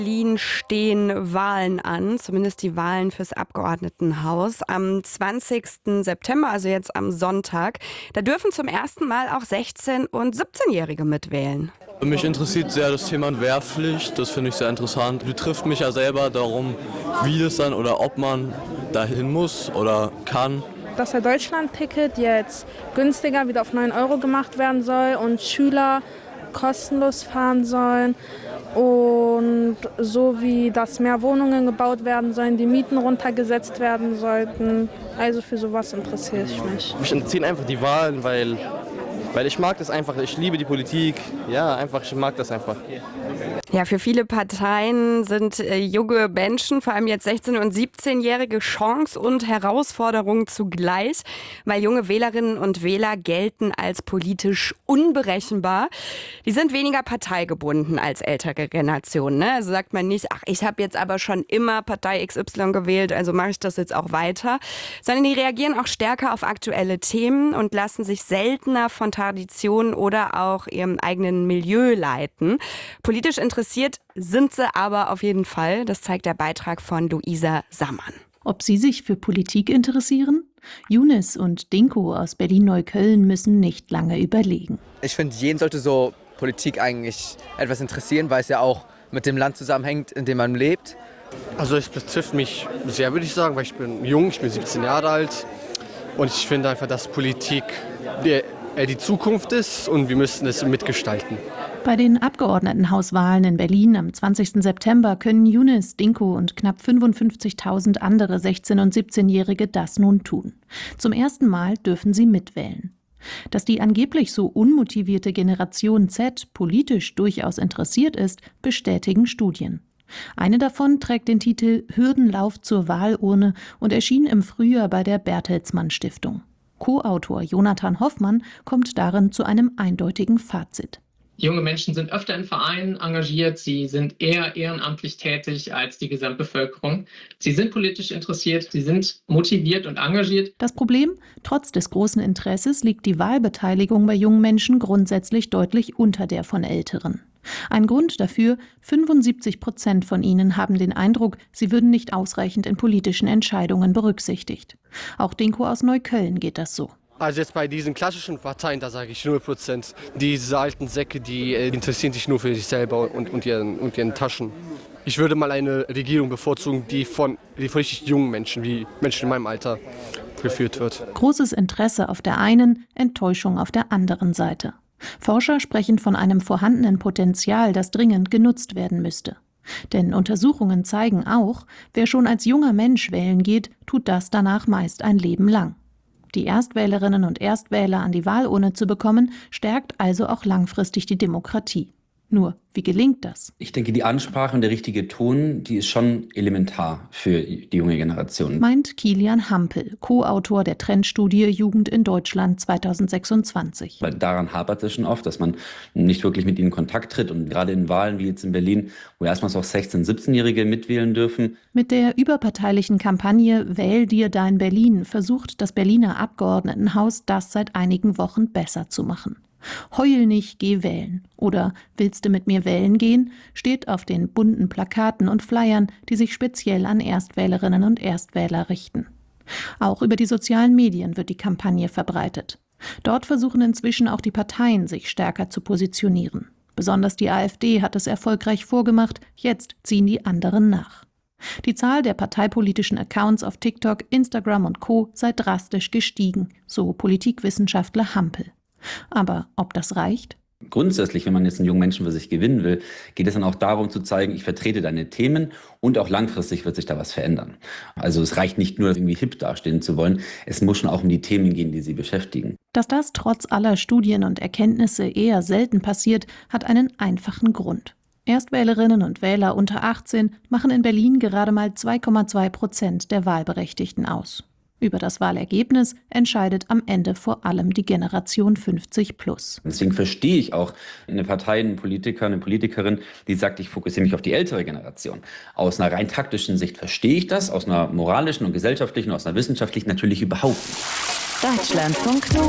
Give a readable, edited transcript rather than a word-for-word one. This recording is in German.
Berlin stehen Wahlen an, zumindest die Wahlen fürs Abgeordnetenhaus. Am 20. September, also jetzt am Sonntag, da dürfen zum ersten Mal auch 16- und 17-Jährige mitwählen. Mich interessiert sehr das Thema Wehrpflicht, das finde ich sehr interessant. Betrifft mich ja selber darum, wie das dann oder ob man dahin muss oder kann. Dass der Deutschland-Ticket jetzt günstiger wieder auf 9 € gemacht werden soll und Schüler kostenlos fahren sollen. Und so wie dass mehr Wohnungen gebaut werden sollen, die Mieten runtergesetzt werden sollten. Also für sowas interessiere ich mich. Mich interessieren einfach die Wahlen, weil ich mag das einfach. Ich liebe die Politik. Ja, einfach, ich mag das einfach. Ja, für viele Parteien sind junge Menschen, vor allem jetzt 16- und 17-Jährige, Chance und Herausforderung zugleich, weil junge Wählerinnen und Wähler gelten als politisch unberechenbar. Die sind weniger parteigebunden als ältere Generationen. Ne? Also sagt man nicht, ach, ich habe jetzt aber schon immer Partei XY gewählt, also mache ich das jetzt auch weiter. Sondern die reagieren auch stärker auf aktuelle Themen und lassen sich seltener von Traditionen oder auch ihrem eigenen Milieu leiten. Politisch interessiert sind sie aber auf jeden Fall. Das zeigt der Beitrag von Luisa Sammann. Ob sie sich für Politik interessieren? Younes und Dinko aus Berlin-Neukölln müssen nicht lange überlegen. Ich finde, jeden sollte so Politik eigentlich etwas interessieren, weil es ja auch mit dem Land zusammenhängt, in dem man lebt. Also es betrifft mich sehr, würde ich sagen, weil ich bin jung, ich bin 17 Jahre alt. Und ich finde einfach, dass Politik die Zukunft ist und wir müssen es mitgestalten. Bei den Abgeordnetenhauswahlen in Berlin am 20. September können Younes, Dinko und knapp 55.000 andere 16- und 17-Jährige das nun tun. Zum ersten Mal dürfen sie mitwählen. Dass die angeblich so unmotivierte Generation Z politisch durchaus interessiert ist, bestätigen Studien. Eine davon trägt den Titel »Hürdenlauf zur Wahlurne« und erschien im Frühjahr bei der Bertelsmann Stiftung. Co-Autor Jonathan Hoffmann kommt darin zu einem eindeutigen Fazit. Junge Menschen sind öfter in Vereinen engagiert, sie sind eher ehrenamtlich tätig als die Gesamtbevölkerung. Sie sind politisch interessiert, sie sind motiviert und engagiert. Das Problem? Trotz des großen Interesses liegt die Wahlbeteiligung bei jungen Menschen grundsätzlich deutlich unter der von Älteren. Ein Grund dafür: 75% von ihnen haben den Eindruck, sie würden nicht ausreichend in politischen Entscheidungen berücksichtigt. Auch Dinko aus Neukölln geht das so. Also jetzt bei diesen klassischen Parteien, da sage ich 0%. Diese alten Säcke, die interessieren sich nur für sich selber und ihren Taschen. Ich würde mal eine Regierung bevorzugen, die von richtig jungen Menschen, wie Menschen in meinem Alter, geführt wird. Großes Interesse auf der einen, Enttäuschung auf der anderen Seite. Forscher sprechen von einem vorhandenen Potenzial, das dringend genutzt werden müsste. Denn Untersuchungen zeigen auch, wer schon als junger Mensch wählen geht, tut das danach meist ein Leben lang. Die Erstwählerinnen und Erstwähler an die Wahlurne zu bekommen, stärkt also auch langfristig die Demokratie. Nur, wie gelingt das? Ich denke, die Ansprache und der richtige Ton, die ist schon elementar für die junge Generation. Meint Kilian Hampel, Co-Autor der Trendstudie Jugend in Deutschland 2026. Weil daran hapert es schon oft, dass man nicht wirklich mit ihnen in Kontakt tritt. Und gerade in Wahlen wie jetzt in Berlin, wo erstmals auch 16-, 17-Jährige mitwählen dürfen. Mit der überparteilichen Kampagne Wähl dir dein Berlin versucht das Berliner Abgeordnetenhaus, das seit einigen Wochen besser zu machen. Heul nicht, geh wählen oder Willst du mit mir wählen gehen? Steht auf den bunten Plakaten und Flyern, die sich speziell an Erstwählerinnen und Erstwähler richten. Auch über die sozialen Medien wird die Kampagne verbreitet. Dort versuchen inzwischen auch die Parteien, sich stärker zu positionieren. Besonders die AfD hat es erfolgreich vorgemacht, jetzt ziehen die anderen nach. Die Zahl der parteipolitischen Accounts auf TikTok, Instagram und Co. sei drastisch gestiegen, so Politikwissenschaftler Hampel. Aber ob das reicht? Grundsätzlich, wenn man jetzt einen jungen Menschen für sich gewinnen will, geht es dann auch darum zu zeigen, ich vertrete deine Themen und auch langfristig wird sich da was verändern. Also es reicht nicht nur, irgendwie hip dastehen zu wollen, es muss schon auch um die Themen gehen, die sie beschäftigen. Dass das trotz aller Studien und Erkenntnisse eher selten passiert, hat einen einfachen Grund. Erstwählerinnen und Wähler unter 18 machen in Berlin gerade mal 2,2% der Wahlberechtigten aus. Über das Wahlergebnis entscheidet am Ende vor allem die Generation 50+. Deswegen verstehe ich auch eine Partei, einen Politiker, eine Politikerin, die sagt, ich fokussiere mich auf die ältere Generation. Aus einer rein taktischen Sicht verstehe ich das, aus einer moralischen und gesellschaftlichen, aus einer wissenschaftlichen natürlich überhaupt nicht. Deutschlandfunk Nova.